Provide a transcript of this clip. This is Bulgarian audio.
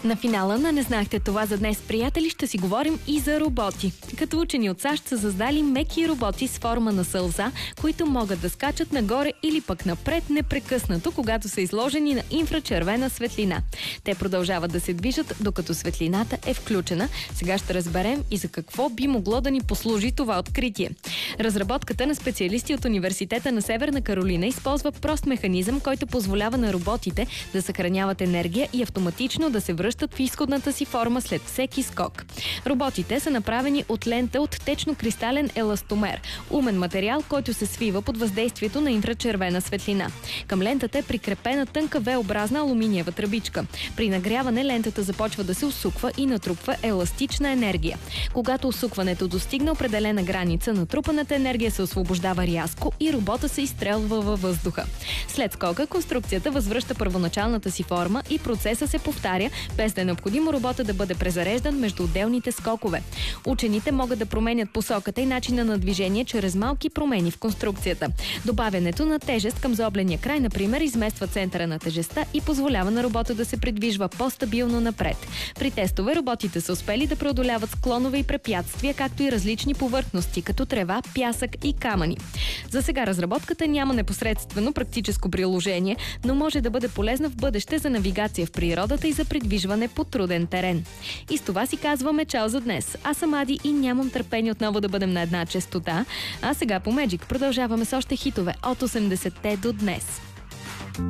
На финала на "Не знаехте това" за днес, приятели, ще си говорим и за роботи. Като учени от САЩ са създали меки роботи с форма на сълза, които могат да скачат нагоре или пък напред непрекъснато, когато са изложени на инфрачервена светлина. Те продължават да се движат, докато светлината е включена. Сега ще разберем и за какво би могло да ни послужи това откритие. Разработката на специалисти от Университета на Северна Каролина използва прост механизъм, който позволява на роботите да съхраняват енергия и автоматично да се връщат в изходната си форма след всеки скок. Роботите са направени от лента от течно-кристален еластомер, умен материал, който се свива под въздействието на инфрачервена светлина. Към лентата е прикрепена тънка V-образна алуминиева тръбичка. При нагряване лентата започва да се усуква и натрупва еластична енергия. Когато усукването достигне определена граница, натрупаната енергия се освобождава рязко и робота се изстрелва във въздуха. След скока конструкцията възвръща първоначалната си форма и процеса се повтаря, без да е необходимо робота да бъде презареждан между отделните скокове. Учените могат да променят посоката и начина на движение чрез малки промени в конструкцията. Добавянето на тежест към заобления край, например, измества центъра на тежестта и позволява на робота да се придвижва по-стабилно напред. При тестове роботите са успели да преодоляват склонове и препятствия, както и различни повърхности, като трева, пясък и камъни. За сега разработката няма непосредствено практическо приложение, но може да бъде полезна в бъдеще за навигация в природата и за придвижване по труден терен. И с това си казваме чао за днес. Аз съм Ади и нямам търпение отново да бъдем на една честота. А сега по Magic продължаваме с още хитове от 80-те до днес.